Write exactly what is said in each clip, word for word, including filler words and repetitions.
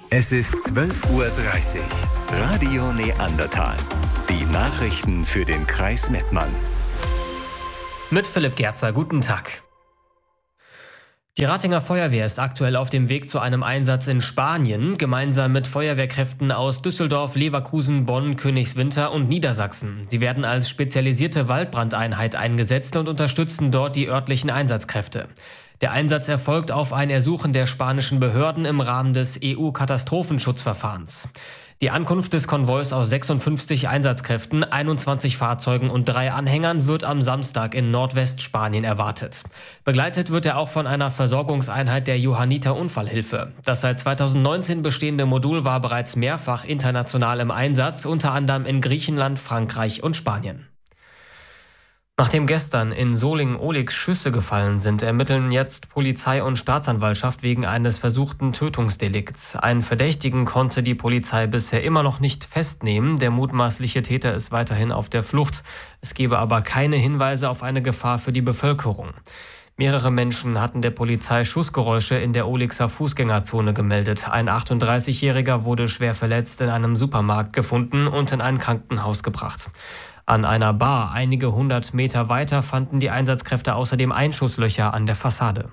Es ist zwölf Uhr dreißig. Radio Neandertal. Die Nachrichten für den Kreis Mettmann. Mit Philipp Gerzer, guten Tag. Die Ratinger Feuerwehr ist aktuell auf dem Weg zu einem Einsatz in Spanien, gemeinsam mit Feuerwehrkräften aus Düsseldorf, Leverkusen, Bonn, Königswinter und Niedersachsen. Sie werden als spezialisierte Waldbrandeinheit eingesetzt und unterstützen dort die örtlichen Einsatzkräfte. Der Einsatz erfolgt auf ein Ersuchen der spanischen Behörden im Rahmen des E U-Katastrophenschutzverfahrens. Die Ankunft des Konvois aus sechsundfünfzig Einsatzkräften, einundzwanzig Fahrzeugen und drei Anhängern wird am Samstag in Nordwestspanien erwartet. Begleitet wird er auch von einer Versorgungseinheit der Johanniter Unfallhilfe. Das seit zweitausendneunzehn bestehende Modul war bereits mehrfach international im Einsatz, unter anderem in Griechenland, Frankreich und Spanien. Nachdem gestern in Solingen-Ohligs Schüsse gefallen sind, ermitteln jetzt Polizei und Staatsanwaltschaft wegen eines versuchten Tötungsdelikts. Einen Verdächtigen konnte die Polizei bisher immer noch nicht festnehmen. Der mutmaßliche Täter ist weiterhin auf der Flucht. Es gebe aber keine Hinweise auf eine Gefahr für die Bevölkerung. Mehrere Menschen hatten der Polizei Schussgeräusche in der Ohligser Fußgängerzone gemeldet. Ein achtunddreißigjähriger wurde schwer verletzt in einem Supermarkt gefunden und in ein Krankenhaus gebracht. An einer Bar einige hundert Meter weiter fanden die Einsatzkräfte außerdem Einschusslöcher an der Fassade.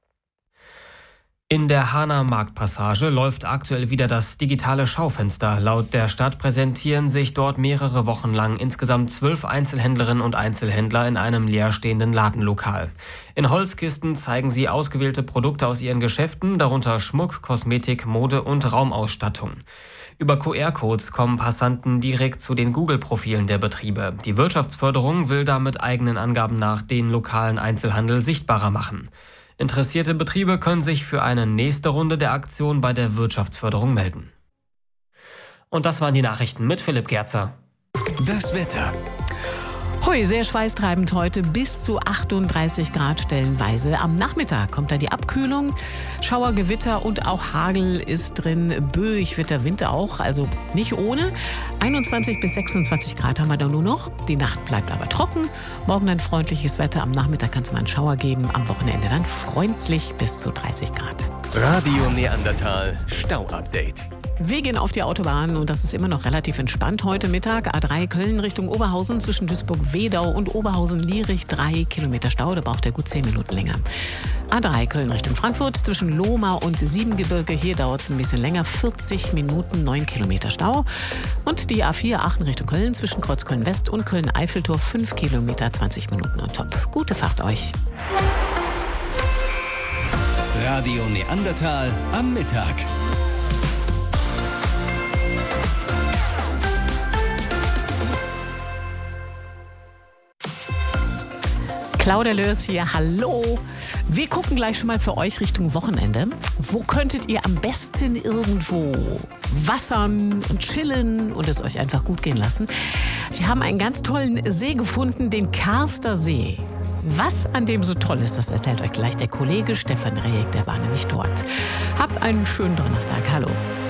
In der Hahner Marktpassage läuft aktuell wieder das digitale Schaufenster. Laut der Stadt präsentieren sich dort mehrere Wochen lang insgesamt zwölf Einzelhändlerinnen und Einzelhändler in einem leerstehenden Ladenlokal. In Holzkisten zeigen sie ausgewählte Produkte aus ihren Geschäften, darunter Schmuck, Kosmetik, Mode und Raumausstattung. Über Q R-Codes kommen Passanten direkt zu den Google-Profilen der Betriebe. Die Wirtschaftsförderung will damit eigenen Angaben nach den lokalen Einzelhandel sichtbarer machen. Interessierte Betriebe können sich für eine nächste Runde der Aktion bei der Wirtschaftsförderung melden. Und das waren die Nachrichten mit Philipp Gerzer. Das Wetter. Hui, sehr schweißtreibend heute, bis zu achtunddreißig Grad stellenweise. Am Nachmittag kommt da die Abkühlung. Schauer, Gewitter und auch Hagel ist drin. Böig wird der Wind auch, also nicht ohne. einundzwanzig bis sechsundzwanzig Grad haben wir da nur noch. Die Nacht bleibt aber trocken. Morgen dann freundliches Wetter. Am Nachmittag kann es mal einen Schauer geben. Am Wochenende dann freundlich bis zu dreißig Grad. Radio Neandertal Stau-Update. Wir gehen auf die Autobahn und das ist immer noch relativ entspannt heute Mittag. A drei Köln Richtung Oberhausen zwischen Duisburg-Wedau und Oberhausen-Lierich. Drei Kilometer Stau, da braucht er gut zehn Minuten länger. A drei Köln Richtung Frankfurt zwischen Lohmar und Siebengebirge. Hier dauert es ein bisschen länger, vierzig Minuten, neun Kilometer Stau. Und die A vier Aachen Richtung Köln zwischen Kreuzköln-West und Köln-Eiffeltor. fünf Kilometer, zwanzig Minuten und top. Gute Fahrt euch. Radio Neandertal am Mittag. Claudia Lörs hier, hallo. Wir gucken gleich schon mal für euch Richtung Wochenende. Wo könntet ihr am besten irgendwo wassern und chillen und es euch einfach gut gehen lassen? Wir haben einen ganz tollen See gefunden, den Karster See. Was an dem so toll ist, das erzählt euch gleich der Kollege Stefan Rehek, der war nämlich dort. Habt einen schönen Donnerstag, hallo.